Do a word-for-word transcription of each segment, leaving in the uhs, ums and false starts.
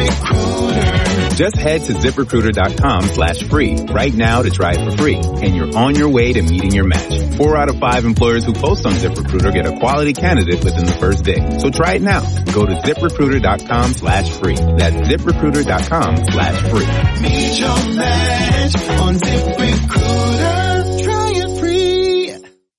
ZipRecruiter. Just head to ZipRecruiter.com slash free right now to try it for free. And you're on your way to meeting your match. Four out of five employers who post on ZipRecruiter get a quality candidate within the first day. So try it now. Go to ZipRecruiter.com slash free. That's ZipRecruiter.com slash free. Meet your match on ZipRecruiter. Try it free.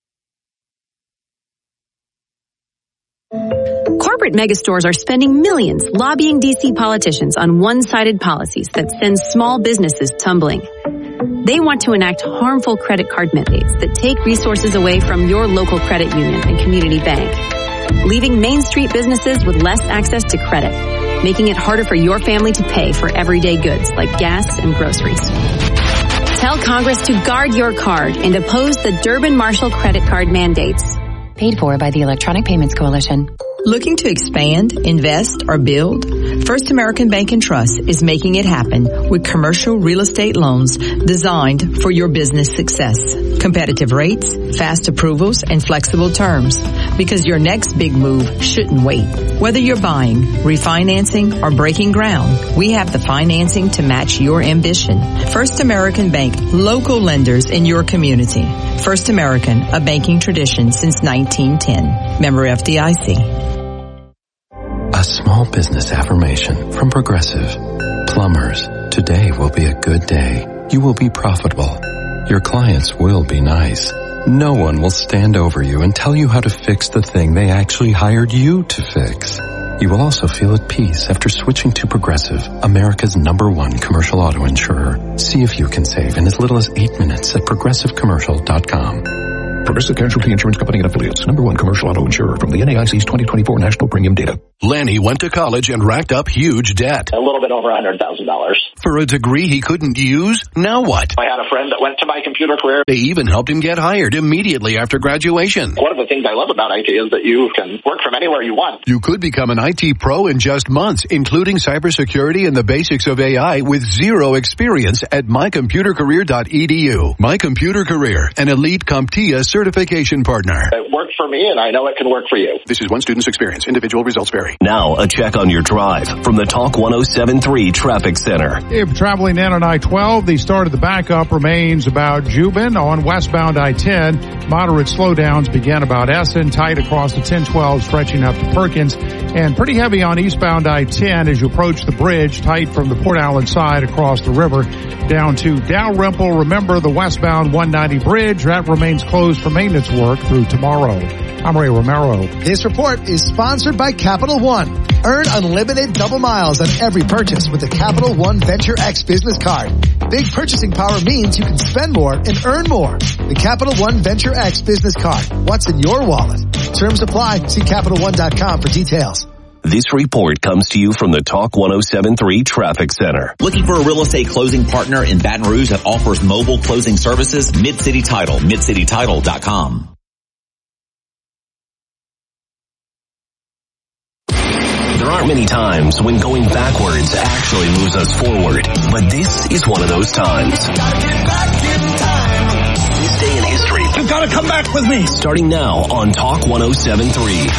Corporate megastores are spending millions lobbying D C politicians on one-sided policies that send small businesses tumbling. They want to enact harmful credit card mandates that take resources away from your local credit union and community bank, leaving Main Street businesses with less access to credit, making it harder for your family to pay for everyday goods like gas and groceries. Tell Congress to guard your card and oppose the Durbin-Marshall credit card mandates. Paid for by the Electronic Payments Coalition. Looking to expand, invest, or build? First American Bank and Trust is making it happen with commercial real estate loans designed for your business success. Competitive rates, fast approvals, and flexible terms. Because your next big move shouldn't wait. Whether you're buying, refinancing, or breaking ground, we have the financing to match your ambition. First American Bank, local lenders in your community. First American, a banking tradition since nineteen ten. Member F D I C. A small business affirmation from Progressive. Plumbers, today will be a good day. You will be profitable. Your clients will be nice. No one will stand over you and tell you how to fix the thing they actually hired you to fix. You will also feel at peace after switching to Progressive, America's number one commercial auto insurer. See if you can save in as little as eight minutes at progressive commercial dot com. Progressive Casualty Insurance Company and Affiliates. Number one commercial auto insurer from the N A I C's twenty twenty-four National Premium Data. Lanny went to college and racked up huge debt. A little bit over one hundred thousand dollars. For a degree he couldn't use? Now what? I had a friend that went to my computer career. They even helped him get hired immediately after graduation. One of the things I love about I T is that you can work from anywhere you want. You could become an I T pro in just months, including cybersecurity and the basics of A I with zero experience at my computer career dot e d u. My Computer Career, an elite CompTIA certification partner. It worked for me, and I know it can work for you. This is one student's experience. Individual results vary. Now, a check on your drive from the Talk one oh seven point three Traffic Center. If traveling in on I twelve, the start of the backup remains about Jubin. On westbound I ten, moderate slowdowns begin about Essen, tight across the ten twelve, stretching up to Perkins, and pretty heavy on eastbound I ten as you approach the bridge, tight from the Port Allen side across the river down to Dalrymple. Remember the westbound one ninety bridge, that remains closed for maintenance work through tomorrow. I'm Ray Romero. This report is sponsored by Capital One. Earn unlimited double miles on every purchase with the Capital One Venture X business card. Big purchasing power means you can spend more and earn more. The Capital One Venture X business card. What's in your wallet? Terms apply. See Capital One dot com for details. This report comes to you from the Talk one oh seven point three Traffic Center. Looking for a real estate closing partner in Baton Rouge that offers mobile closing services? Mid-City Title, mid city title dot com. There aren't many times when going backwards actually moves us forward, but this is one of those times. Gotta get back in time. This day in history. You gotta come back with me. Starting now on Talk one oh seven point three.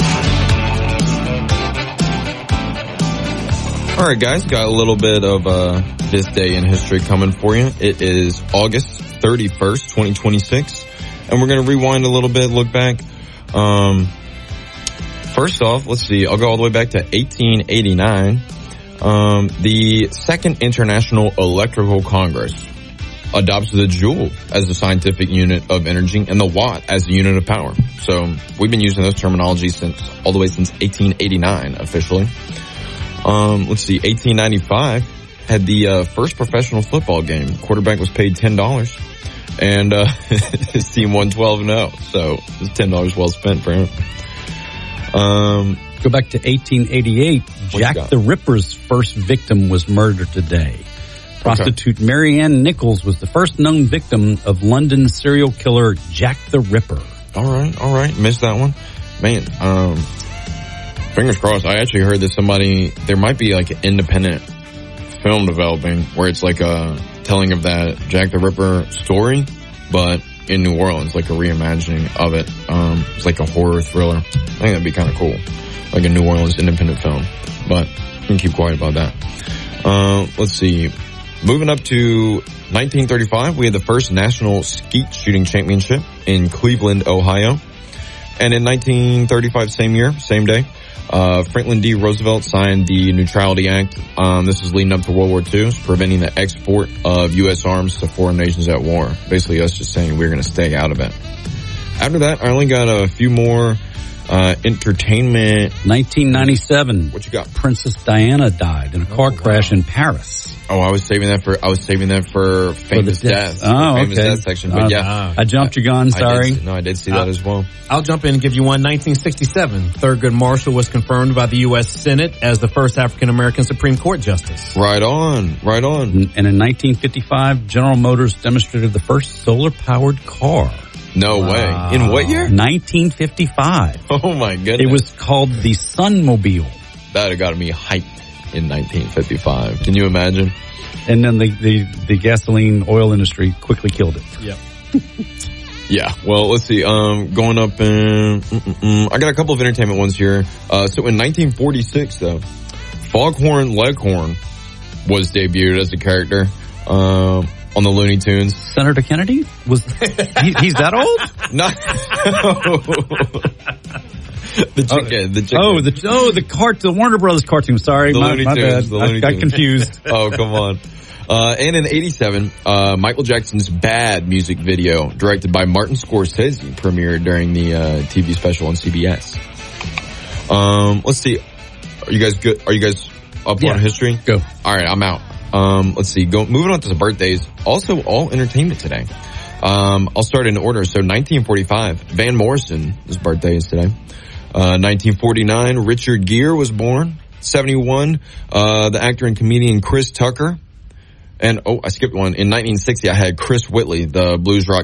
All right, guys, got a little bit of uh, this day in history coming for you. It is August thirty-first, twenty twenty-six, and we're going to rewind a little bit, look back. Um, first off, let's see, I'll go all the way back to eighteen eighty-nine. Um, the Second International Electrical Congress adopts the joule as the scientific unit of energy and the watt as the unit of power. So we've been using those terminologies since all the way since eighteen eighty-nine officially. Um, let's see, eighteen ninety-five had the uh, first professional football game. Quarterback was paid ten dollars, and uh, his team won twelve and oh. So it was ten dollars well spent for him. Um, Go back to eighteen eighty-eight. Jack the Ripper's first victim was murdered today. Prostitute okay. Mary Ann Nichols was the first known victim of London serial killer Jack the Ripper. All right, all right. Missed that one. Man, um... fingers crossed. I actually heard that somebody, there might be like an independent film developing where it's like a telling of that Jack the Ripper story, but in New Orleans, like a reimagining of it. Um, it's like a horror thriller. I think that'd be kind of cool. Like a New Orleans independent film. But can keep quiet about that. Uh, let's see. Moving up to nineteen thirty-five, we had the first national skeet shooting championship in Cleveland, Ohio. And in nineteen thirty-five, same year, same day, uh, Franklin D. Roosevelt signed the Neutrality Act. Um, this was leading up to World War Two, preventing the export of U S arms to foreign nations at war. Basically us just saying we're going to stay out of it. After that, I only got a few more uh, entertainment. nineteen ninety-seven. What you got? Princess Diana died in a car oh, crash wow. in Paris. Oh, I was saving that for, I was saving that for famous for deaths. Oh, famous okay. death section. But uh, yeah. I jumped your gun, sorry. I did, no, I did see that uh, as well. I'll jump in and give you one. nineteen sixty-seven, Thurgood Marshall was confirmed by the U S Senate as the first African-American Supreme Court justice. Right on, right on. And in nineteen fifty-five, General Motors demonstrated the first solar-powered car. No wow. way. In what year? nineteen fifty-five. Oh my goodness. It was called the Sunmobile. That got me hyped in nineteen fifty-five. Can you imagine? And then the, the, the gasoline oil industry quickly killed it. Yep. Yeah. Well, let's see. Um, going up in, mm-mm-mm. I got a couple of entertainment ones here. Uh, so in nineteen forty-six, though, Foghorn Leghorn was debuted as a character, um, on the Looney Tunes. Senator Kennedy? Was, he, he's that old? No. The chicken, the chicken. Oh, the oh the cart, the Warner Brothers cartoon. Sorry, the my, Looney my Tunes, bad. The Looney I got Tunes. confused. Oh, come on. Uh, and in eighty-seven, uh, Michael Jackson's Bad music video, directed by Martin Scorsese, premiered during the uh, T V special on C B S. Um, let's see. Are you guys good? Are you guys up yeah. on history? Go. All right, I'm out. Um, let's see. Go. Moving on to the birthdays. Also, all entertainment today. Um, I'll start in order. So, nineteen forty-five, Van Morrison, his birthday is today. Uh, nineteen forty-nine, Richard Gere was born. seventy-one, uh, the actor and comedian Chris Tucker. And, oh, I skipped one. In nineteen sixty, I had Chris Whitley, the blues rock